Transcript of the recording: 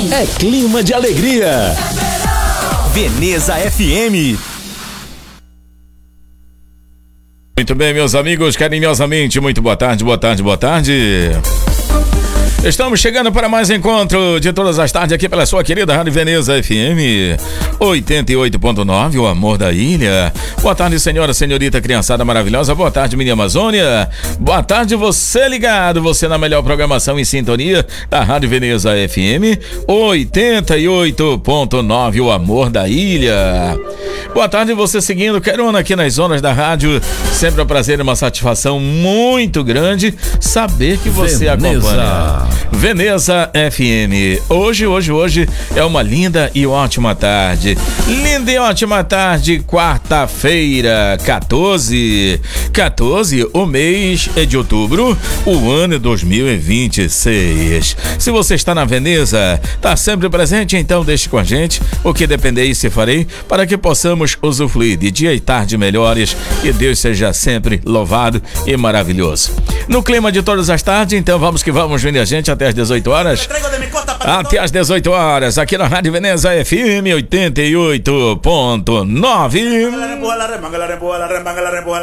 É clima de alegria. Veneza FM. Muito bem, meus amigos, carinhosamente, muito boa tarde, boa tarde, boa tarde. Estamos chegando para mais encontro de todas as tardes aqui pela sua querida Rádio Veneza FM 88.9, o amor da ilha. Boa tarde, senhora, senhorita, criançada maravilhosa. Boa tarde, minha Amazônia. Boa tarde, você ligado, você na melhor programação em sintonia da Rádio Veneza FM 88.9, o amor da ilha. Boa tarde, você seguindo Querona aqui nas zonas da rádio. Sempre um prazer e uma satisfação muito grande saber que você acompanha Veneza FM. Hoje é uma linda e ótima tarde. Linda e ótima tarde, quarta-feira, 14, o mês é de outubro, o ano é 2026. Se você está na Veneza, está sempre presente, então deixe com a gente o que depender e se farei para que possamos usufruir de dia e tarde melhores e Deus seja sempre louvado e maravilhoso. No clima de todas as tardes, então vamos que vamos, vem a gente até às 18 horas. Até às 18 horas, aqui na Rádio Veneza FM 88.9.